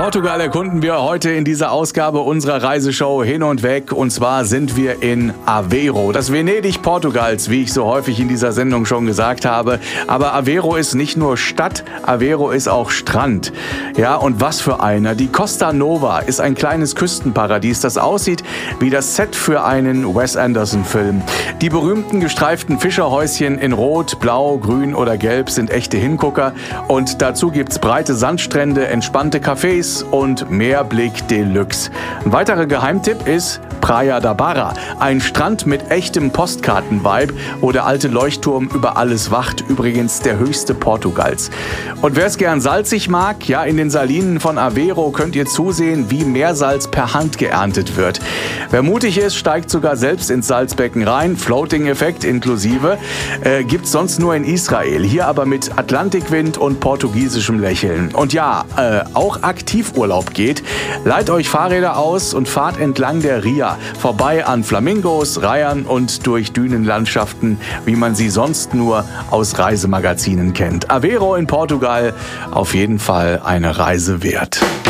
Portugal erkunden wir heute in dieser Ausgabe unserer Reiseshow Hin und Weg. Und zwar sind wir in Aveiro, das Venedig Portugals, wie ich so häufig in dieser Sendung schon gesagt habe. Aber Aveiro ist nicht nur Stadt, Aveiro ist auch Strand. Ja, und was für einer. Die Costa Nova ist ein kleines Küstenparadies, das aussieht wie das Set für einen Wes Anderson-Film. Die berühmten gestreiften Fischerhäuschen in Rot, Blau, Grün oder Gelb sind echte Hingucker. Und dazu gibt's breite Sandstrände, entspannte Cafés und Meerblick Deluxe. Ein weiterer Geheimtipp ist Praia da Barra, ein Strand mit echtem Postkarten-Vibe, wo der alte Leuchtturm über alles wacht, übrigens der höchste Portugals. Und wer es gern salzig mag, ja, in den Salinen von Aveiro könnt ihr zusehen, wie Meersalz per Hand geerntet wird. Wer mutig ist, steigt sogar selbst ins Salzbecken rein, Floating-Effekt inklusive, gibt's sonst nur in Israel, hier aber mit Atlantikwind und portugiesischem Lächeln. Und ja, auch Aktivurlaub geht. Leiht euch Fahrräder aus und fahrt entlang der Ria, vorbei an Flamingos, Reihern und durch Dünenlandschaften, wie man sie sonst nur aus Reisemagazinen kennt. Aveiro in Portugal, auf jeden Fall eine Reise wert.